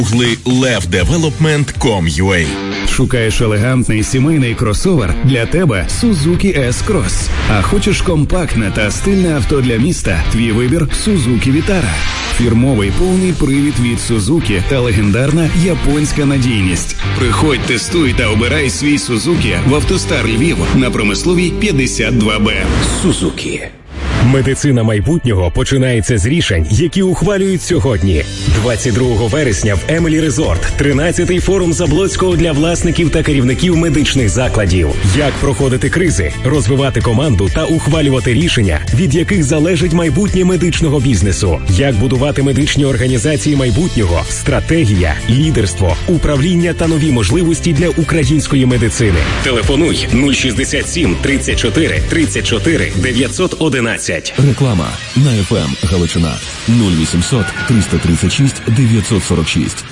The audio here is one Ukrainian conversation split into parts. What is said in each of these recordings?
levdevelopment.com.ua. Шукаєш елегантний сімейний кросовер? Для тебе Suzuki S-Cross. А хочеш компактне та стильне авто для міста? Твій вибір Suzuki Vitara. Фірмовий повний привід від Suzuki та легендарна японська надійність. Приходь, тестуй та обирай свій Suzuki в Автостар Львів на Промисловій 52Б. Suzuki. Медицина майбутнього починається з рішень, які ухвалюють сьогодні. 22 вересня в Емелі Резорт 13-й форум Заблоцького для власників та керівників медичних закладів. Як проходити кризи, розвивати команду та ухвалювати рішення, від яких залежить майбутнє медичного бізнесу. Як будувати медичні організації майбутнього, стратегія, лідерство, управління та нові можливості для української медицини. Телефонуй 067 34 34 911. Реклама на ФМ Галичина 0800 336 946.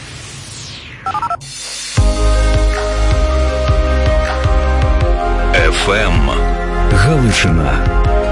ФМ Галичина.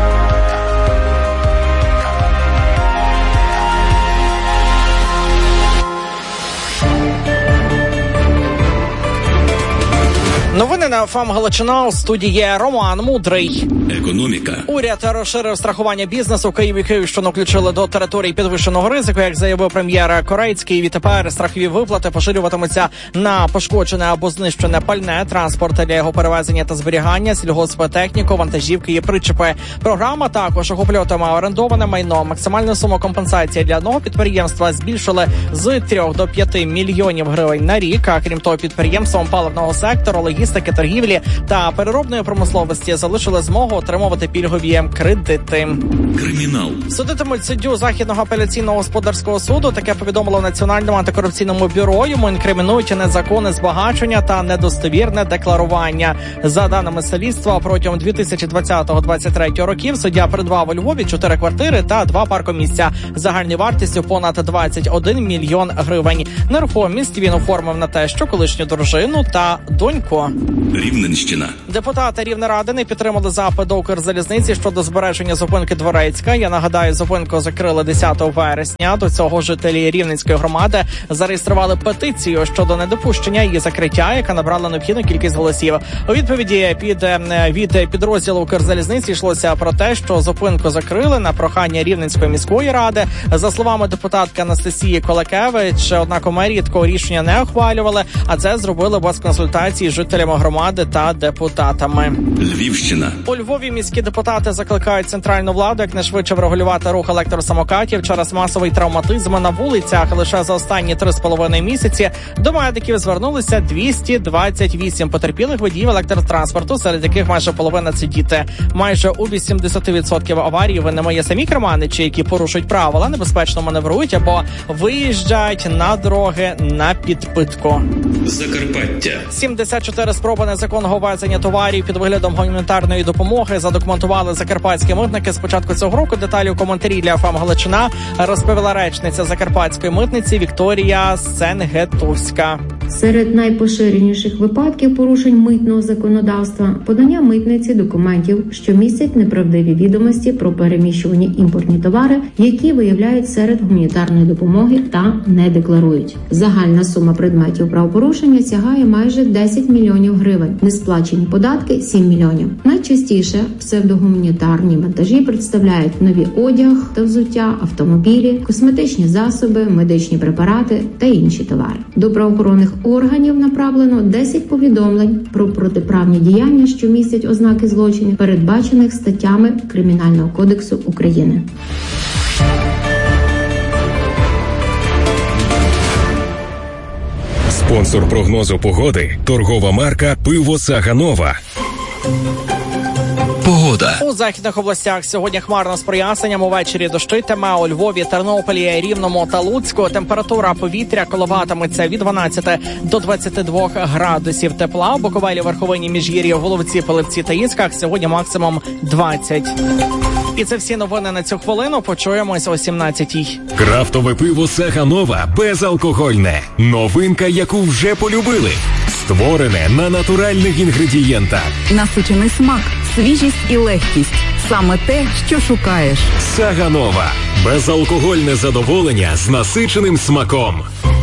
Новини на ФМ Галичина. У студії Роман Мудрий. Економіка. Уряд розширив страхування бізнесу. Київ і Київщину включили до території підвищеного ризику. Як заявив прем'єр Корецький, відтепер страхові виплати поширюватимуться на пошкоджене або знищене пальне, транспорт для його перевезення та зберігання, сільгосптехніку, вантажівки і причепи. Програма також охоплюватиме орендоване майно. Максимальну суму компенсації для одного підприємства збільшили з 3 до 5 мільйонів гривень на рік. А крім того, підприємствам паливного сектору, логістики, торгівлі та переробної промисловості залишили змогу отримувати пільгові кредити. Кримінал. Судитимуть суддю Західного апеляційного господарського суду. Таке повідомило Національному антикорупційному бюро. Йому інкримінують незаконне збагачення та недостовірне декларування. За даними слідства, протягом 2020-2023 років суддя придбав у Львові 4 квартири та 2 паркомісця загальною вартістю понад 21 мільйон гривень. Нерухомість він оформив на те, що колишню дружину та доньку. Рівненщина. Депутати Рівнеради не підтримали запит до Укрзалізниці щодо збереження зупинки Дворецька. Я нагадаю, зупинку закрили 10 вересня. До цього жителі Рівненської громади зареєстрували петицію щодо недопущення її закриття, яка набрала необхідну кількість голосів. У відповіді від підрозділу Укрзалізниці йшлося про те, що зупинку закрили на прохання Рівненської міської ради. За словами депутатки Анастасії Колекевич, однак у мерії такого рішення не ухвалювали, а це зробили без консультації з жителями громади та депутатами. Львівщина. У Львові міські депутати закликають центральну владу якнайшвидше врегулювати рух електросамокатів через масовий травматизм на вулицях. Лише за останні 3,5 місяці до медиків звернулися 228 потерпілих водіїв електротранспорту, серед яких майже половина – це діти. Майже у 80% аварій винні є самі керманичі, які порушують правила, небезпечно маневрують або виїжджають на дороги на підпитку. Закарпаття. 74 спроби незаконного ввезення товарів під виглядом гуманітарної допомоги задокументували закарпатські митники з початку цього року. Деталі у коментарі для ФМ Галичина розповіла речниця закарпатської митниці Вікторія Сенгетовська. Серед найпоширеніших випадків порушень митного законодавства – подання митниці документів, що містять неправдиві відомості про переміщувані імпортні товари, які виявляють серед гуманітарної допомоги та не декларують. Загальна сума предметів правопорушення сягає майже 10 мільйонів гривень. Несплачені податки – 7 мільйонів. Найчастіше псевдогуманітарні вантажі представляють нові одяг та взуття, автомобілі, косметичні засоби, медичні препарати та інші товари. До правоохоронних органів направлено 10 повідомлень про протиправні діяння, що містять ознаки злочинів, передбачених статтями Кримінального кодексу України. Спонсор прогнозу погоди – торгова марка «Пиво Саганова». Погода. У західних областях сьогодні хмарно з проясненням, увечері дощитиме. У Львові, Тернополі, Рівному та Луцьку температура повітря коливатиметься від 12 до 22 градусів тепла. У Буковелі, Верховині, Міжгір'ї, Головці, Пилипці та Ісках сьогодні максимум 20. І це всі новини на цю хвилину. Почуємось о 17-й. Крафтове пиво Саганова безалкогольне. Новинка, яку вже полюбили. Створене на натуральних інгредієнтах. Насичений смак, свіжість і легкість. Саме те, що шукаєш. Саганова. Безалкогольне задоволення з насиченим смаком.